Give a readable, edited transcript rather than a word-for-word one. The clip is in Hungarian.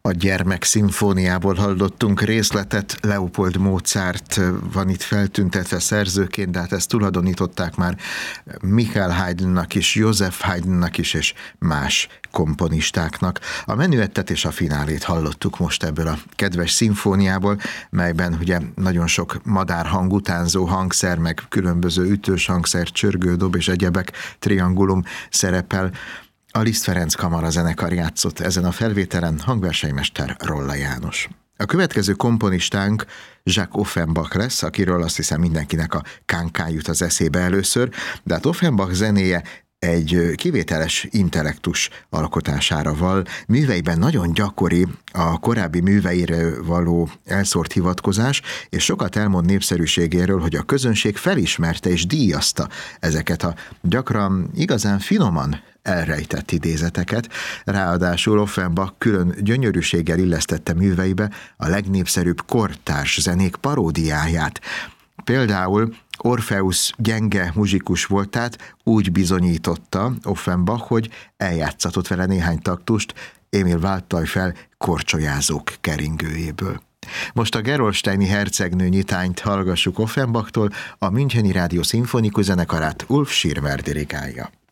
A Gyermekszimfóniából hallottunk részletet, Leopold Mozart van itt feltüntetve szerzőként, de hát ezt tulajdonították már Michael Haydnnak is, Joseph Haydnnak is, és más komponistáknak. A menüettet és a finálét hallottuk most ebből a kedves szimfóniából, melyben ugye nagyon sok madárhang, utánzó hangszer, meg különböző ütős hangszer, csörgő, dob és egyebek, triangulum szerepel. A Liszt Ferenc Kamara zenekar játszott ezen a felvételen, hangversenymester Rolla János. A komponistánk Jacques Offenbach lesz, akiről azt hiszem mindenkinek a kánkán jut az eszébe először, de hát Offenbach zenéje egy kivételes intellektus alkotására val. Műveiben nagyon gyakori a korábbi műveire való elszórt hivatkozás, és sokat elmond népszerűségéről, hogy a közönség felismerte és díjazta ezeket a gyakran igazán finoman elrejtett idézeteket. Ráadásul Offenbach külön gyönyörűséggel illesztette műveibe a legnépszerűbb kortárs zenék paródiáját. Például Orpheus gyenge muzsikus voltát úgy bizonyította Offenbach, hogy eljátszatott vele néhány taktust Emil Waldteufel Korcsolyázók keringőjéből. Most a Gerolsteini hercegnő nyitányt hallgassuk Offenbachtól, a Müncheni Rádió szimfonikus zenekarát Ulf Schirmer dirigálja.